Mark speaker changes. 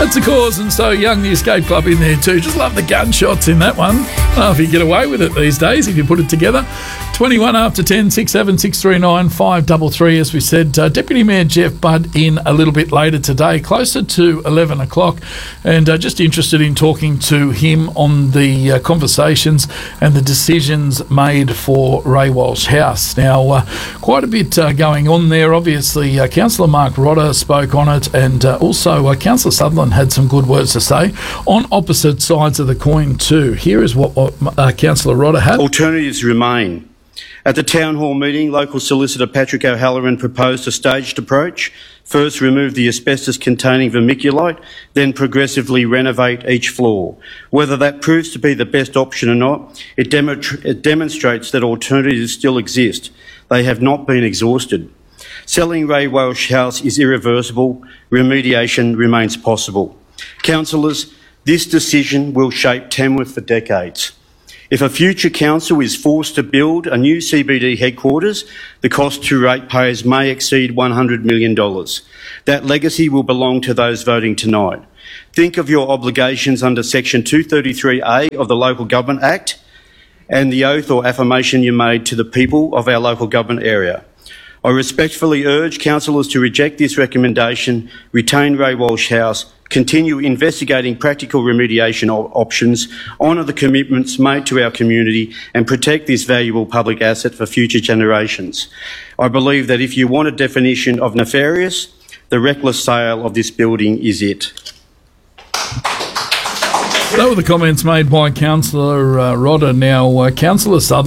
Speaker 1: That's the cause, and so young, the Escape Club in there too. Just love the gunshots in that one. Oh, if you get away with it these days, if you put it together. 21 after 10, 67639 533. As we said, Deputy Mayor Jeff Budd in a little bit later today, closer to 11 o'clock, and just interested in talking to him on the conversations and the decisions made for Ray Walsh House. Now, quite a bit going on there. Obviously, Councillor Mark Rodder spoke on it, and also Councillor Sutherland had some good words to say on opposite sides of the coin too. Here is what Councillor Rodder had.
Speaker 2: Alternatives remain. At the Town Hall meeting, local solicitor Patrick O'Halloran proposed a staged approach. First, remove the asbestos-containing vermiculite, then progressively renovate each floor. Whether that proves to be the best option or not, it demonstrates that alternatives still exist. They have not been exhausted. Selling Ray Walsh House is irreversible. Remediation remains possible. Councillors, this decision will shape Tamworth for decades. If a future council is forced to build a new CBD headquarters, the cost to ratepayers may exceed $100 million. That legacy will belong to those voting tonight. Think of your obligations under Section 233A of the Local Government Act and the oath or affirmation you made to the people of our local government area. I respectfully urge councillors to reject this recommendation, retain Ray Walsh House, continue investigating practical remediation options, honour the commitments made to our community and protect this valuable public asset for future generations. I believe that if you want a definition of nefarious, the reckless sale of this building is it.
Speaker 1: Those were the comments made by Councillor Rodder. Now, Councillor Sutherland